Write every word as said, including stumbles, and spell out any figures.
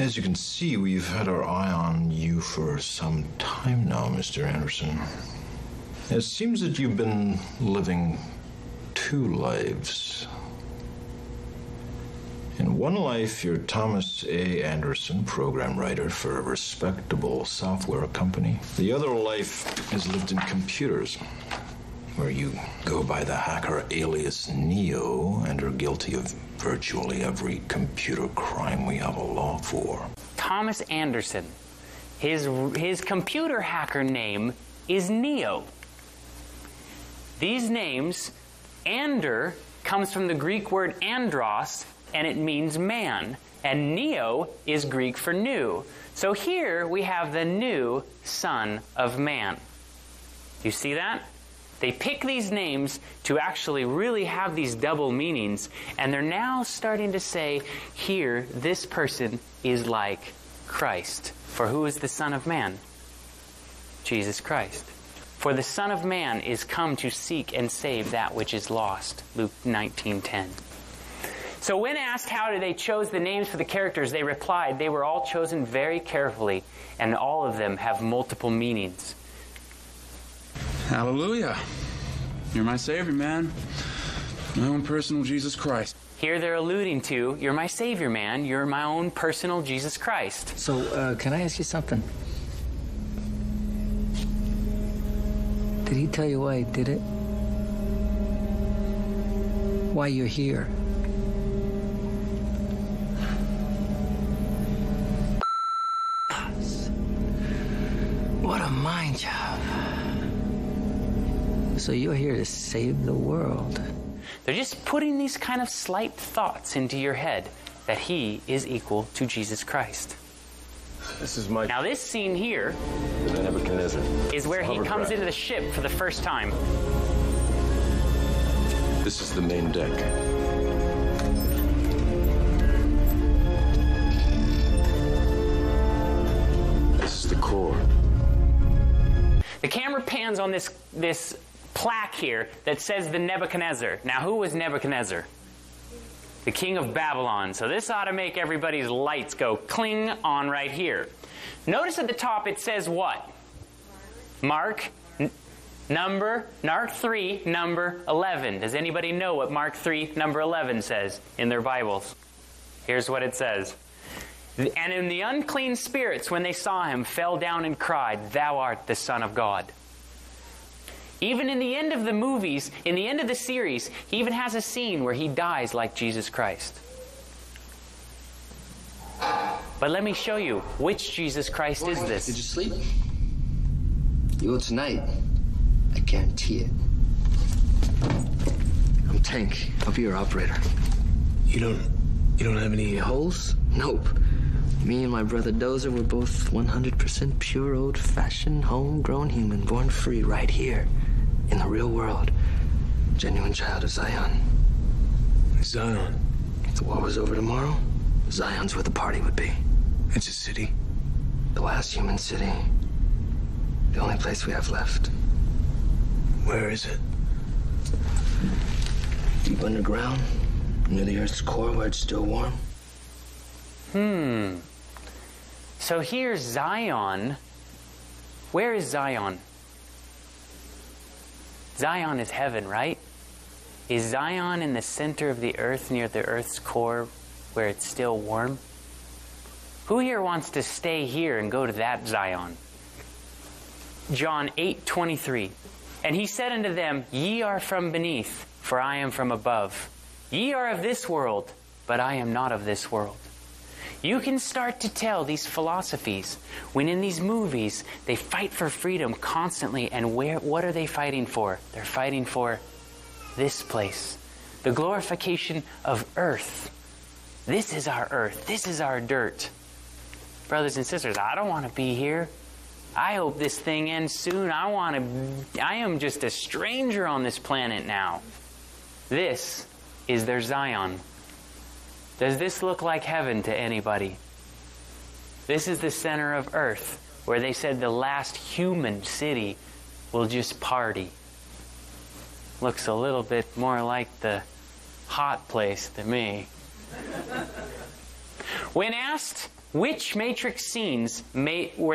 As you can see, we've had our eye on you for some time now, Mister Anderson. It seems that you've been living two lives. In one life, you're Thomas A. Anderson, program writer for a respectable software company. The other life is lived in computers, where you go by the hacker alias Neo and are guilty of virtually every computer crime we have a law for. Thomas Anderson. His, his computer hacker name is Neo. These names, Ander, comes from the Greek word andros, and it means man. And Neo is Greek for new. So here we have the new Son of Man. You see that? They pick these names to actually really have these double meanings, and they're now starting to say, here, this person is like Christ. For who is the Son of Man? Jesus Christ. For the Son of Man is come to seek and save that which is lost. Luke nineteen ten. So when asked how they chose the names for the characters, they replied, they were all chosen very carefully, and all of them have multiple meanings. Hallelujah. You're my Savior, man. My own personal Jesus Christ. Here they're alluding to, you're my Savior, man. You're my own personal Jesus Christ. So, uh, can I ask you something? Did he tell you why he did it? Why you're here? What a mind job. So you're here to save the world. They're just putting these kind of slight thoughts into your head that he is equal to Jesus Christ. This is my... Now this scene here Nebuchadnezzar. is where he comes into the ship for the first time. This is the main deck. This is the core. The camera pans on this, this plaque here that says the Nebuchadnezzar. Now, who was Nebuchadnezzar? The king of Babylon. So this ought to make everybody's lights go cling on right here. Notice at the top it says what? Mark, n number, Mark three, number eleven. Does anybody know what Mark three, number eleven says in their Bibles? Here's what it says. And in the unclean spirits, when they saw him, fell down and cried, "Thou art the Son of God." Even in the end of the movies, in the end of the series, he even has a scene where he dies like Jesus Christ. But let me show you, which Jesus Christ is this? Did you sleep? You will tonight. I guarantee it. I'm Tank. I'll be your operator. You don't... you don't have any holes? Nope. Me and my brother Dozer were both one hundred percent pure, old-fashioned, homegrown human, born free right here in the real world. Genuine child of Zion. Zion? If the war was over tomorrow, Zion's where the party would be. It's a city. The last human city. The only place we have left. Where is it? Deep underground, near the Earth's core where it's still warm. Hmm. So here's Zion. Where is Zion? Zion is heaven, right? Is Zion in the center of the earth, near the Earth's core, where it's still warm? Who here wants to stay here and go to that Zion? John eight twenty-three. And he said unto them, Ye are from beneath, for I am from above. Ye are of this world, but I am not of this world. You can start to tell these philosophies when in these movies they fight for freedom constantly, and where what are they fighting for? They're fighting for this place, the glorification of earth. This is our earth. This is our dirt. Brothers and sisters, I don't want to be here. I hope this thing ends soon. I want to, I am just a stranger on this planet now. This is their Zion. Does this look like heaven to anybody? This is the center of earth, where they said the last human city will just party. Looks a little bit more like the hot place to me. When asked Which Matrix scenes may, were